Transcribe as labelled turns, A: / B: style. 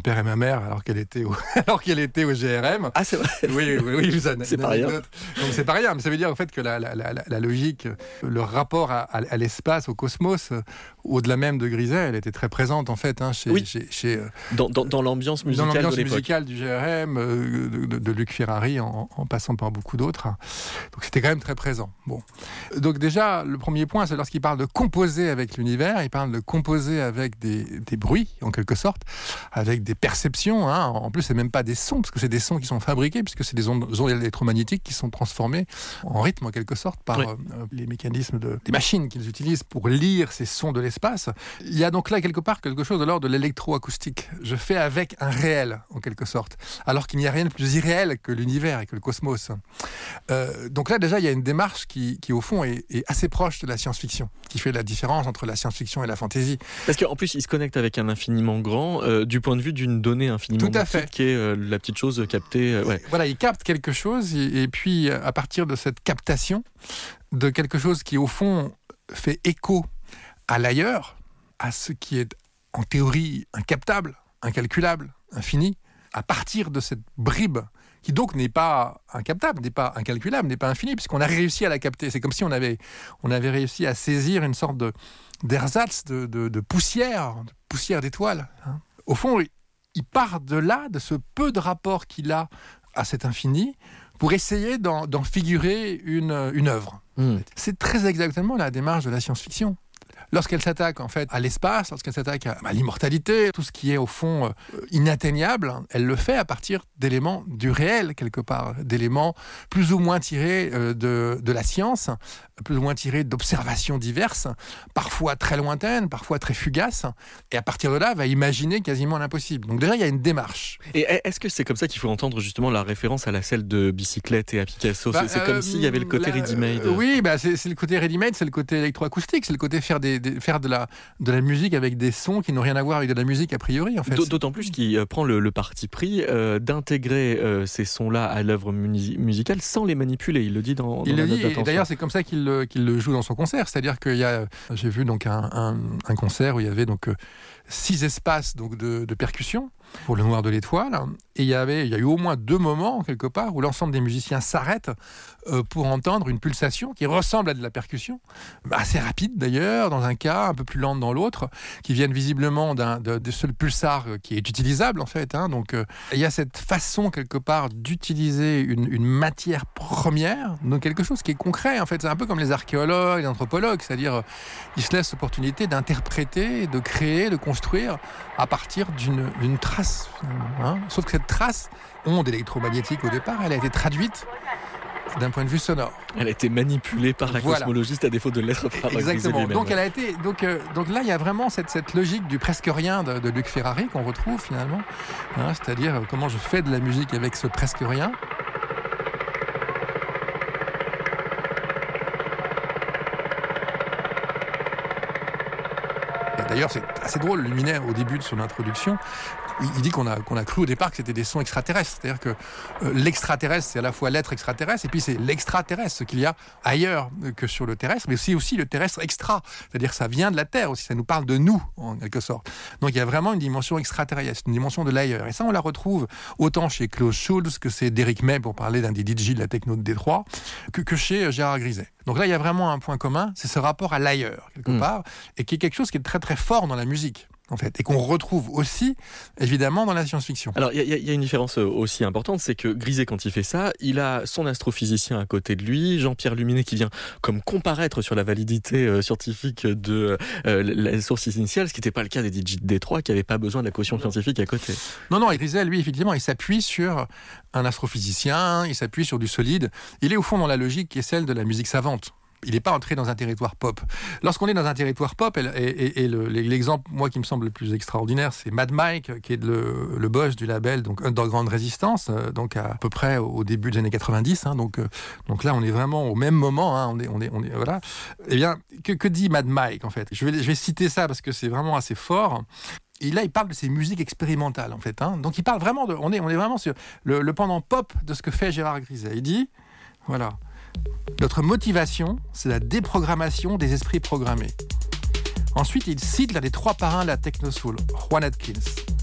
A: père et ma mère alors qu'elle était au, alors qu'elle était au GRM.
B: Ah, c'est vrai.
A: Oui, je vous en
B: C'est pas rien.
A: Donc c'est pas rien, mais ça veut dire en fait que la logique, le rapport à l'espace, au cosmos, au-delà même de Griset, elle était très présente en fait chez
B: dans l'ambiance musicale
A: dans l'ambiance
B: de l'époque.
A: musicale du GRM, de Luc Ferrari en passant par beaucoup d'autres. Donc c'était quand même très présent. Bon. Donc déjà, le premier point, c'est lorsqu'il parle de composer avec l'univers, il parle de composer avec des bruits, en quelque sorte, avec des perceptions. En plus, c'est même pas des sons, parce que c'est des sons qui sont fabriqués, puisque c'est des ondes électromagnétiques qui sont transformées en rythme, en quelque sorte, par les mécanismes des machines qu'ils utilisent pour lire ces sons de l'espace. Il y a donc là, quelque part, quelque chose de l'ordre de l'électroacoustique. Je fais avec un réel, en quelque sorte, alors qu'il n'y a rien de plus irréel que l'univers et que le cosmos. Donc là, déjà, il y a une démarche qui au fond, est assez proche de la science-fiction, qui fait la différence entre la science-fiction et la fantaisie.
B: Parce qu'en plus, il se connecte avec un infiniment grand, du point de vue d'une donnée infiniment petite, qui est la petite chose captée.
A: Voilà, il capte quelque chose, et puis, à partir de cette captation, de quelque chose qui, au fond, fait écho à l'ailleurs, à ce qui est, en théorie, incaptable, incalculable, infini, à partir de cette bribe qui donc n'est pas incaptable, n'est pas incalculable, n'est pas infini, puisqu'on a réussi à la capter. C'est comme si on avait réussi à saisir une sorte d'ersatz, de poussière d'étoiles. Au fond, il part de là, de ce peu de rapport qu'il a à cet infini, pour essayer d'en figurer une œuvre. C'est très exactement la démarche de la science-fiction. Lorsqu'elle s'attaque en fait à l'espace, lorsqu'elle s'attaque à l'immortalité, tout ce qui est au fond inatteignable, elle le fait à partir d'éléments du réel quelque part, d'éléments plus ou moins tirés de la science, plus ou moins tirés d'observations diverses, parfois très lointaines, parfois très fugaces, et à partir de là, va imaginer quasiment l'impossible. Donc déjà, il y a une démarche.
B: Et est-ce que c'est comme ça qu'il faut entendre justement la référence à la selle de bicyclette et à Picasso? C'est comme s'il y avait le côté ready-made.
A: Oui, c'est le côté ready-made, c'est le côté électroacoustique, c'est le côté faire de la musique avec des sons qui n'ont rien à voir avec de la musique a priori en fait.
B: D'autant plus qu'il prend le parti pris d'intégrer ces sons-là à l'œuvre musicale sans les manipuler. Il le dit dans la note d'attention.
A: Et d'ailleurs c'est comme ça qu'il le joue dans son concert, c'est-à-dire que j'ai vu donc un concert où il y avait donc 6 espaces donc de percussion pour le Noir de l'Étoile, et il y a eu au moins 2 moments quelque part où l'ensemble des musiciens s'arrêtent pour entendre une pulsation qui ressemble à de la percussion, assez rapide d'ailleurs dans un cas, un peu plus lente dans l'autre, qui viennent visiblement de ce pulsar qui est utilisable en fait. Donc il y a cette façon quelque part d'utiliser une matière première, donc quelque chose qui est concret en fait. C'est un peu comme les archéologues, les anthropologues, c'est-à-dire ils se laissent l'opportunité d'interpréter, de créer, de construire à partir d'une trace. Sauf que cette trace, onde électromagnétique au départ, elle a été traduite d'un point de vue sonore.
B: Elle a été manipulée par la cosmologiste à défaut de l'être par
A: exactement. Donc elle a été donc là il y a vraiment cette logique du presque rien de Luc Ferrari qu'on retrouve finalement, c'est-à-dire comment je fais de la musique avec ce presque rien. D'ailleurs, c'est assez drôle, Luminaire, au début de son introduction, il dit qu'on a cru au départ que c'était des sons extraterrestres. C'est-à-dire que l'extraterrestre, c'est à la fois l'être extraterrestre, et puis c'est l'extraterrestre, ce qu'il y a ailleurs que sur le terrestre, mais c'est aussi le terrestre extra. C'est-à-dire que ça vient de la Terre aussi, ça nous parle de nous, en quelque sorte. Donc il y a vraiment une dimension extraterrestre, une dimension de l'ailleurs. Et ça, on la retrouve autant chez Klaus Schulze, que c'est Derrick May, pour parler d'un des DJ de la techno de Détroit, que chez Gérard Griset. Donc là, il y a vraiment un point commun, c'est ce rapport à l'ailleurs, quelque part, et qui est quelque chose qui est très très fort dans la musique. En fait, et qu'on retrouve aussi, évidemment, dans la science-fiction.
B: Alors, il y a une différence aussi importante, c'est que Griset, quand il fait ça, il a son astrophysicien à côté de lui, Jean-Pierre Luminet, qui vient comme comparaître sur la validité scientifique de la source initiale, ce qui n'était pas le cas des DJ de Détroit, qui n'avaient pas besoin de la caution scientifique à côté.
A: Non, et Griset, lui, effectivement, il s'appuie sur un astrophysicien, il s'appuie sur du solide. Il est au fond dans la logique qui est celle de la musique savante. Il n'est pas entré dans un territoire pop. Lorsqu'on est dans un territoire pop, et l'exemple, moi, qui me semble le plus extraordinaire, c'est Mad Mike, qui est le boss du label donc Underground Resistance, donc à peu près au début des années 90. Donc là, on est vraiment au même moment. On est voilà. Eh bien, que dit Mad Mike en fait ? Je vais citer ça parce que c'est vraiment assez fort. Et là, il parle de ces musiques expérimentales en fait. Donc il parle vraiment on est vraiment sur le pendant pop de ce que fait Gérard Griset. Il dit, voilà. Notre motivation, c'est la déprogrammation des esprits programmés. Ensuite, il cite l'un des 3 parrains de la techno soul, Juan Atkins.